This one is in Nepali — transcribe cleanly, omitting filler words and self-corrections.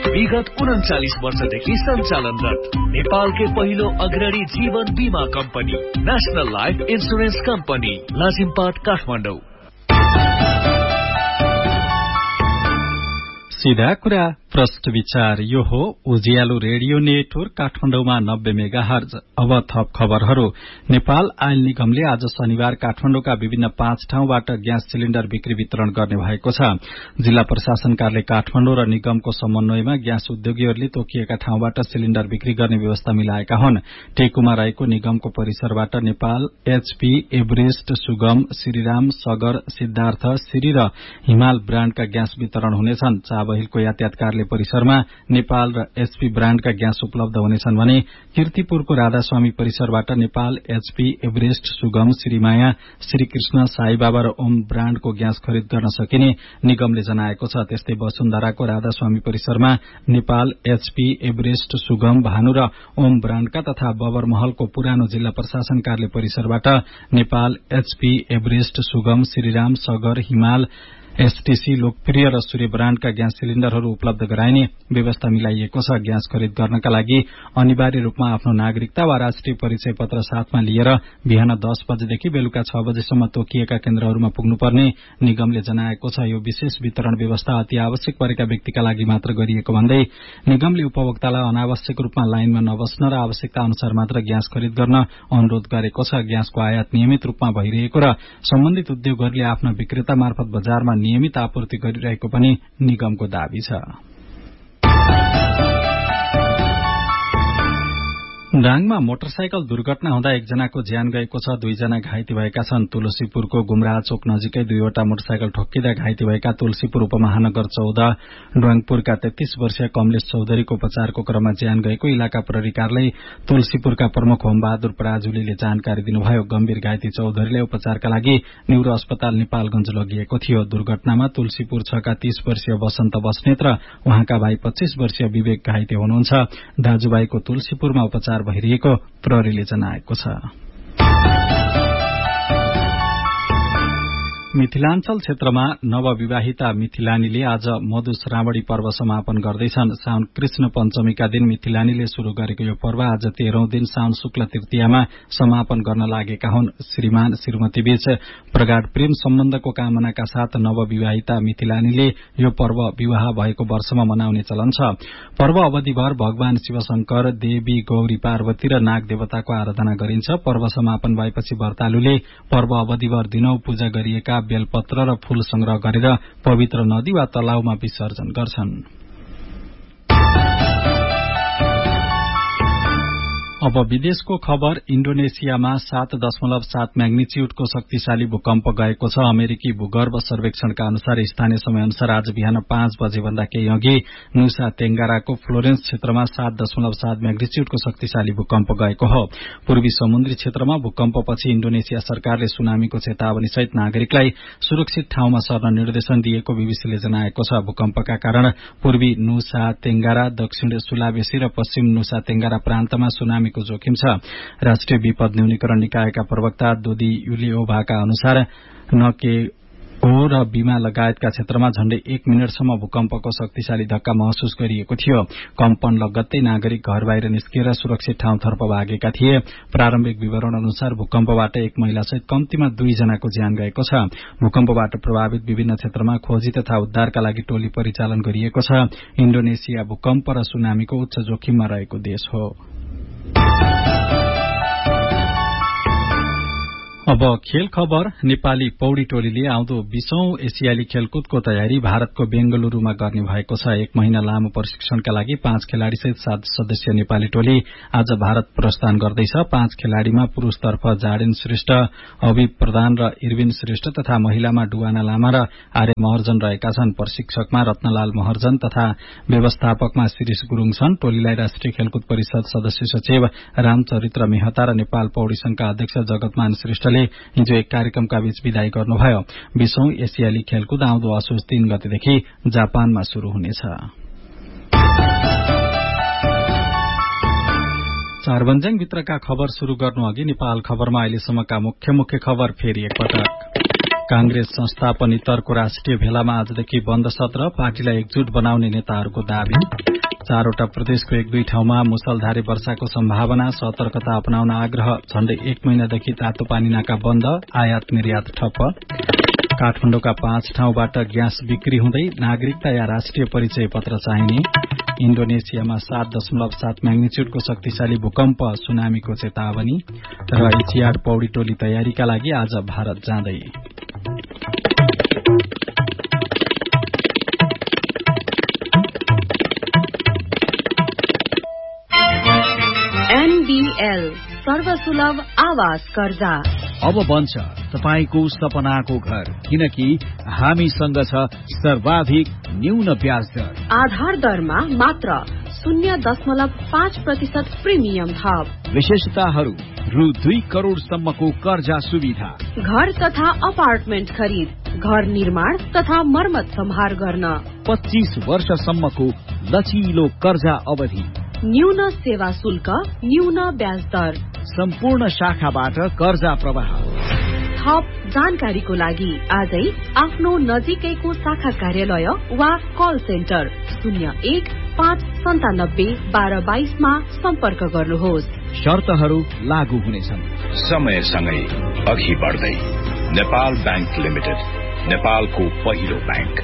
विगत 39 वर्षदेखि सञ्चालनरत नेपालकै पहिलो अग्रणी जीवन बीमा company national life insurance company Lazimpat Kathmandu. सीधा कुरा प्रश्न विचार यो हो उज्यालो रेडियो नेटवर्क काठमाडौँमा 90 मेगाहर्ज। अब थप खबरहरू। नेपाल आयल निगमले आज शनिबार काठमाडौँका विभिन्न 5 ठाउँबाट ग्यास सिलिण्डर बिक्री वितरण गर्ने भएको छ। जिल्ला प्रशासन कार्यालय काठमाडौँ र निगमको समन्वयमा ग्यास उद्योगीहरूले तोकिएका ठाउँबाट सिलिण्डर बिक्री गर्ने व्यवस्था मिलाएका हुन्। टेकुमा रहेको निगमको परिसरबाट नेपाल, एचपी, एभरेस्ट, सुगम, श्रीराम, सगर, सिद्धार्थ, श्री र हिमाल ब्राण्डका ग्यास वितरण हुनेछन्। चाबहिलको यातायात कार्यालय परिसरमा नेपाल र एचपी ब्राण्डका ग्यास उपलब्ध हुनेछन् भने कीर्तिपुरको राधास्वामी परिसरबाट नेपाल, एचपी, एभरेस्ट, सुगम, श्रीमाया, श्रीकृष्ण, साईबाबा र ओम ब्राण्डको ग्यास खरिद गर्न सकिने निगमले जनाएको छ। त्यस्तै वसुन्धराको राधास्वामी परिसरमा नेपाल, एचपी, एभरेस्ट, सुगम, भानु र ओम ब्राण्डका तथा बबरमहलको पुरानो जिल्ला प्रशासन कार्यालय परिसरबाट नेपाल, एचपी, एभरेस्ट, सुगम, श्रीराम, सगर, हिमाल, एसटीसी, लोकप्रिय र सूर्य ब्राण्डका ग्यास सिलिण्डरहरू उपलब्ध गराइने व्यवस्था मिलाइएको छ। ग्यास खरिद गर्नका लागि अनिवार्य रूपमा आफ्नो नागरिकता वा राष्ट्रिय परिचय पत्र साथमा लिएर बिहान 10 बजेदेखि बेलुका 6 बजेसम्म तोकिएका केन्द्रहरूमा पुग्नुपर्ने निगमले जनाएको छ। यो विशेष वितरण व्यवस्था अति आवश्यक परेका व्यक्तिका लागि मात्र गरिएको भन्दै निगमले उपभोक्तालाई अनावश्यक रूपमा लाइनमा नबस्न र आवश्यकता अनुसार मात्र ग्यास खरिद गर्न अनुरोध गरेको छ। ग्यासको आयात नियमित रूपमा भइरहेको र सम्बन्धित उद्योगहरूले आफ्ना विक्रेता मार्फत बजारमा नियमित आपूर्ति गरिरहेको पनि निगमको दावी छ। डाङमा मोटरसाइकल दुर्घटना हुँदा एकजनाको ज्यान गएको छ, 2 जना घाइते भएका छन्। तुलसीपुरको गुमराह चोक नजिकै 2वटा मोटरसाइकल ठोक्किँदा घाइते भएका तुलसीपुर उपमहानगर 14 ड्वाङपुरका 33 वर्षीय कमलेश चौधरीको उपचारको क्रममा ज्यान गएको इलाका प्रहरी कार्यालय तुलसीपुरका प्रमुख होमबहादुर पराजुलीले जानकारी दिनुभयो। गम्भीर घाइते चौधरीलाई उपचारका लागि न्यूरो अस्पताल नेपालगंज लगिएको थियो। दुर्घटनामा तुलसीपुर 6 का 30 वर्षीय वसन्त बस्नेत र उहाँका भाइ 25 वर्षीय विवेक घाइते हुनुहुन्छ। दाजुभाइको तुलसीपुरमा उपचार भइरहेको प्रहरीले जनाएको छ। मिथिलाञ्चल क्षेत्रमा नवविवाहिता मिथिलानीले आज मधु श्रावणी पर्व समापन गर्दैछन्। साउन कृष्ण पञ्चमीका दिन मिथिलानीले शुरू गरेको यो पर्व आज 13औं दिन साउन शुक्ल तृतीयामा समापन गर्न लागेका हुन्। श्रीमान श्रीमती बीच प्रगाढ प्रेम सम्बन्धको कामनाका साथ नवविवाहिता मिथिलानीले यो पर्व विवाह भएको वर्षमा मनाउने चलन छ। पर्व अवधिभर भगवान शिवशंकर, देवी गौरी पार्वती र नाग देवताको आराधना गरिन्छ। पर्व समापन भएपछि व्रतालुले पर्व अवधिभर दिनौं पूजा गरिएका बेलपत्र र फूल संग्रह गरेर पवित्र नदी वा तलाउमा विसर्जन गर्छन्। अब विदेशको खबर। इण्डोनेसियामा 7.7 म्याग्निच्युडको शक्तिशाली भूकम्प गएको छ। अमेरिकी भूगर्भ सर्वेक्षणका अनुसार स्थानीय समय अनुसार आज बिहान 5 बजे भन्दा केही अघि नुसा तेंगाराको फ्लोरेन्स क्षेत्रमा 7.7 म्याग्निच्युडको शक्तिशाली भूकम्प गएको हो। पूर्वी समुद्री क्षेत्रमा भूकम्पपछि इण्डोनेसिया सरकारले सुनामीको चेतावनी सहित नागरिकलाई सुरक्षित ठाउँमा सर्न निर्देशन दिएको बीबीसीले जनाएको छ। भूकम्पका कारण पूर्वी नुसा तेंगारा, दक्षिण सुलावेसी र पश्चिम नुसा तेंगारा प्रान्तमा सुनामी जोखिम छ। राष्ट्रिय विपद न्यूनीकरण निकायका प्रवक्ता दोदी युलिओभाका अनुसार नकेओ र बीमा लगायतका क्षेत्रमा झण्डै 1 मिनटसम्म भूकम्पको शक्तिशाली धक्का महसुस गरिएको थियो। कम्पन लगत्तै नागरिक घर बाहिर निस्किएर सुरक्षित ठाउँतर्फ भागेका थिए। प्रारम्भिक विवरण अनुसार भूकम्पबाट 1 महिलासहित कम्तीमा 2 जनाको ज्यान गएको छ। भूकम्पबाट प्रभावित विभिन्न क्षेत्रमा खोजी तथा उद्धारका लागि टोली परिचालन गरिएको छ। इण्डोनेसिया भूकम्प र सुनामीको उच्च जोखिममा रहेको देश हो। अब खेल खबर। नेपाली पौडी टोलीले आउँदो 20औं एसियाली खेलकुदको तयारी भारतको बेंगलुरूमा गर्ने भएको छ। 1 महिना लामो प्रशिक्षणका लागि 5 खेलाड़ीसहित 7 सदस्यीय नेपाली टोली आज भारत प्रस्थान गर्दैछ। 5 खेलाड़ीमा पुरूषतर्फ जाडेन श्रेष्ठ, अभिव प्रधान र इर्विन श्रेष्ठ तथा महिलामा डुवाना लामा र आर्य महर्जन रहेका छन्। प्रशिक्षकमा रत्नलाल महर्जन तथा व्यवस्थापकमा शिरीष गुरूङ छन्। टोलीलाई राष्ट्रिय खेलकुद परिषद सदस्य सचिव रामचरित्र मेहता र नेपाल पौडी संघका अध्यक्ष जगतमान श्रेष्ठ हिजो एक कार्यक्रमका बीच विदाई गर्नुभयो। 20औं एसियाली खेलकुद आउँदो असोज 3 गतेदेखि जापानमा शुरू हुनेछ। चारबन्जाङ भित्रका खबर शुरू गर्नु अघि नेपाल खबरमा अहिलेसम्मका मुख्य खबर फेरि एकपटक। कांग्रेस संस्थापन तर्क राष्ट्रिय भेलामा आजदेखि बन्द सत्र, पार्टीलाई एकजुट बनाउने नेताहरूको दावी। 4वटा प्रदेशको 1-2 ठाउँमा मुसलधारे वर्षाको सम्भावना, सतर्कता अपनाउन आग्रह। झण्डै 1 महिनादेखि तातो पानी नाका बन्द, आयात निर्यात ठप्प। काठमाडौँका 5 ठाउँबाट ग्यास बिक्री हुँदै, नागरिकता या राष्ट्रिय परिचय पत्र चाहिने। इण्डोनेसियामा 7.7 म्याग्निच्युडको शक्तिशाली भूकम्प, सुनामीको चेतावनी। र एसियाड पौडी टोली तयारीका लागि आज भारत जाँदै। NBL सर्वसुलभ आवास कर्जा अब बन्छ तपाईको सपनाको घर, किनकि हामीसँग छ सर्वाधिक न्यून ब्याज दर। आधार दरमा मात्र 0.5% प्रिमियम थप। विशेषताहरू रु 2 करोड़ सम्मको कर्जा सुविधा। घर तथा अपार्टमेन्ट खरिद, घर निर्माण तथा मर्मत सम्हार गर्न 25 वर्षसम्मको लचिलो कर्जा अवधि। न्यून सेवा शुल्क, न्यून ब्याज दर। सम्पूर्ण शाखाबाट कर्जा प्रवाह। थप जानकारीको लागि आजै आफ्नो नजिकैको शाखा कार्यालय वा कल सेन्टर 01-597-1222 मा सम्पर्क गर्नुहोस्। शर्तहरू लागू हुनेछन्। समयसँगै अघि बढ्दै नेपाल बैंक लिमिटेड, नेपालको पहिलो बैंक।